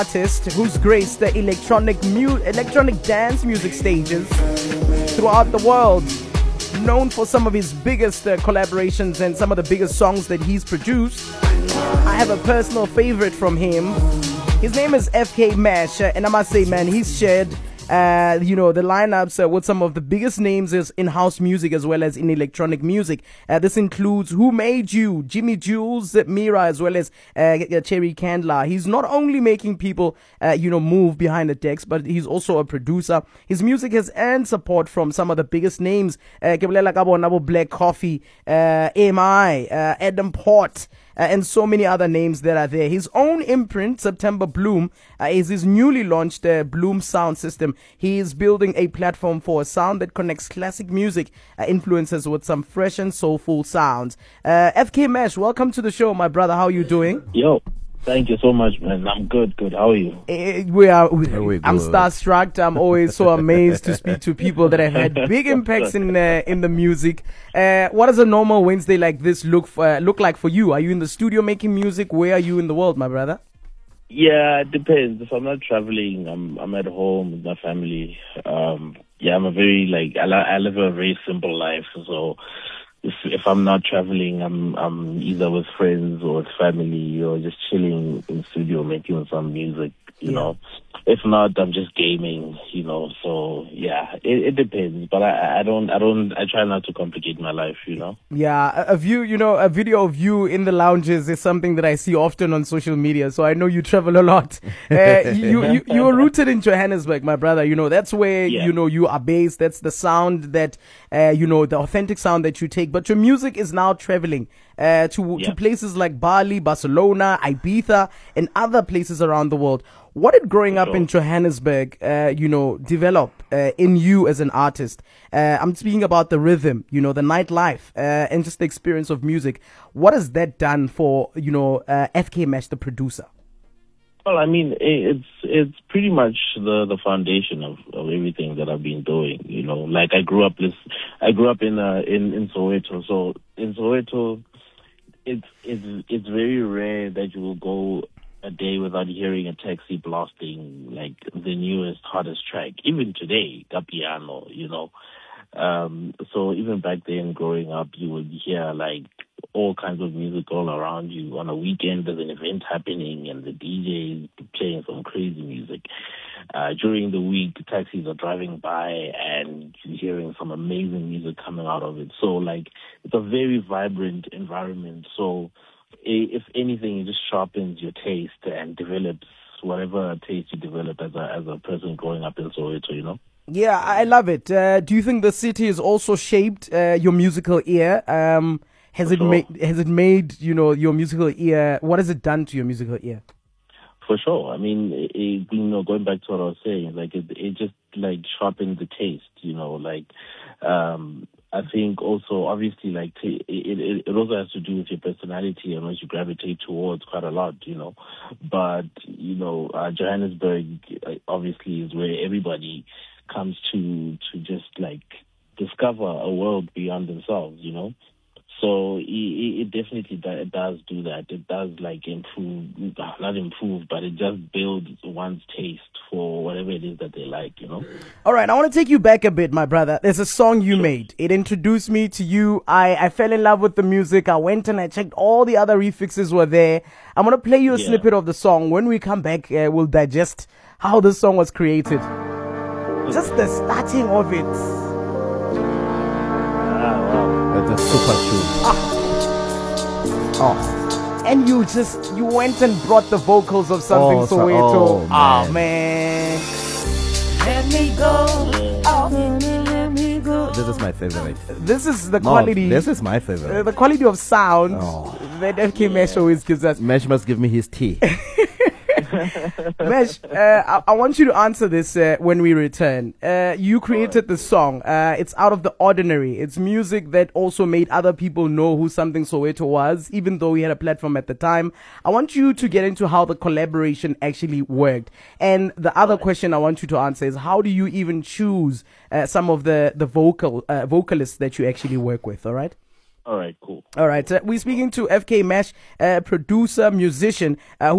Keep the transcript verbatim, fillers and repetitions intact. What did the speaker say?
Artist who's graced the electronic mu- electronic dance music stages throughout the world. Known for some of his biggest uh, collaborations and some of the biggest songs that he's produced. I have a personal favorite from him. His name is F K Mash, uh, and I must say, man, he's shared Uh, you know, the lineups uh, with some of the biggest names is in house music as well as in electronic music. Uh, this includes Who Made You, Jimmy Jules, Mira, as well as uh, Cherry Candler. He's not only making people, uh, you know, move behind the decks, but he's also a producer. His music has earned support from some of the biggest names. Uh, Black Coffee, uh, M I, uh, Adam Port, Uh, and so many other names that are there. His own imprint, September Bloom, uh, is his newly launched uh, Bloom sound system. He is building a platform for a sound that connects classic music uh, influences with some fresh and soulful sounds. Uh, F K Mash, welcome to the show, my brother. How are you doing? Yo. Thank you so much, man. I'm good, good. How are you? Uh, we are. We, we I'm starstruck. I'm always so amazed to speak to people that have had big impacts in uh, in the music. Uh, what does a normal Wednesday like this look for, uh, look like for you? Are you in the studio making music? Where are you in the world, my brother? Yeah, it depends. If I'm not traveling, I'm I'm at home with my family. Um, yeah, I'm a very like I, li- I live a very simple life, so. If if I'm not traveling, I'm I'm either with friends or with family or just chilling in the studio making some music, you yeah. know. If not, I'm just gaming, you know. So yeah, it, it depends. But I, I don't I don't I try not to complicate my life, you know. Yeah, a, a view, you know, a video of you in the lounges is something that I see often on social media. So I know you travel a lot. Uh, you you you are rooted in Johannesburg, my brother. You know that's where yeah. you know you are based. That's the sound that uh, you know the authentic sound that you take. But your music is now traveling uh, to yeah. to places like Bali, Barcelona, Ibiza, and other places around the world. What did growing For up sure. in Johannesburg, uh, you know, develop uh, in you as an artist? Uh, I'm speaking about the rhythm, you know, the nightlife, uh, and just the experience of music. What has that done for, you know, uh, F K Mash, the producer? Well, I mean, it's it's pretty much the, the foundation of, of everything that I've been doing. You know, like I grew up this, I grew up in uh, in in Soweto. So in Soweto, it's it's it's very rare that you will go a day without hearing a taxi blasting like the newest, hottest track. Even today, Capiano, you know. Um, so even back then, growing up, you would hear like all kinds of music all around you. On a weekend, there's an event happening and the D J is playing some crazy music. Uh, during the week, taxis are driving by and you're hearing some amazing music coming out of it. So like, it's a very vibrant environment. So if anything, it just sharpens your taste and develops whatever taste you develop as a as a person growing up in Soweto, you know? Yeah, I love it. Uh, do you think the city has also shaped uh, your musical ear? Um, has For it sure. made has it made you know your musical ear? What has it done to your musical ear? For sure. I mean, it, it, you know, going back to what I was saying, like it, it just like sharpened the taste, you know, like. Um, I think also, obviously, like t- it, it, it also has to do with your personality and what you gravitate towards quite a lot, you know. But, you know, uh, Johannesburg uh, obviously is where everybody comes to to just like discover a world beyond themselves, you know. So it, it definitely do, it does do that. It does like improve, not improve, but it just builds one's taste for whatever it is that they like, you know. All right, I want to take you back a bit, my brother. There's a song you made. It introduced me to you. I, I fell in love with the music. I went and I checked all the other refixes were there. I'm going to play you a Yeah. snippet of the song. When we come back, uh, we'll digest how the song was created. Just the starting of it. Ah, wow. That's a super tune. Oh. And you just, you went and brought the vocals of something Oh, so- Soweto. oh, Oh, man. man. Let me go. Oh, let me go. This is my favorite. This is the No, quality. this is my uh, favorite. the quality of sound Oh. that F K Mesh always gives us. Mesh must give me his tea. Mesh, uh, I, I want you to answer this uh, when we return. Uh, you created the song. Uh, it's out of the ordinary. It's music that also made other people know who Something Soweto was, even though we had a platform at the time. I want you to get into how the collaboration actually worked. And the other question I want you to answer is, how do you even choose uh, some of the, the vocal uh, vocalists that you actually work with, all right? All right, cool. All right. Uh, we're speaking to F K Mash, uh, producer, musician, uh, who